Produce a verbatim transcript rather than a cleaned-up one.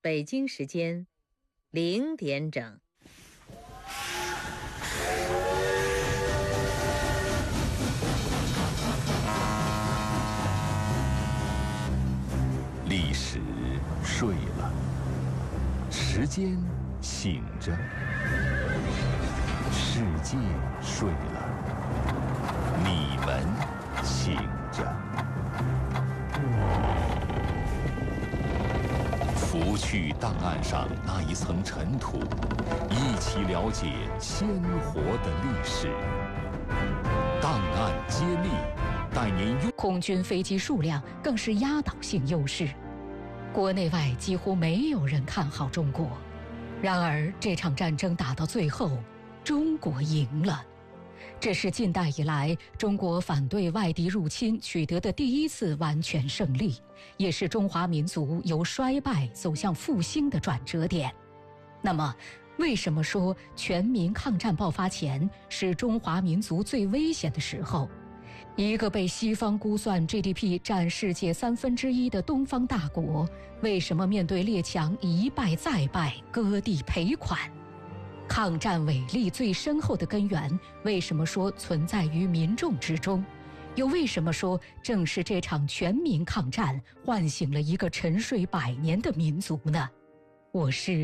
北京时间零点整。 历史睡了，时间醒着，世界睡了，你们醒着。拂去档案上那一层尘土，一起了解鲜活的历史。档案揭秘，带您用。 空军飞机数量更是压倒性优势，国内外几乎没有人看好中国。然而这场战争打到最后，中国赢了。这是近代以来中国反对外敌入侵取得的第一次完全胜利，也是中华民族由衰败走向复兴的转折点。那么为什么说全民抗战爆发前是中华民族最危险的时候？一个被西方估算 G D P 占世界三分之一的东方大国，为什么面对列强一败再败，割地赔款？抗战伟力最深厚的根源，为什么说存在于民众之中？又为什么说正是这场全民抗战唤醒了一个沉睡百年的民族呢？我是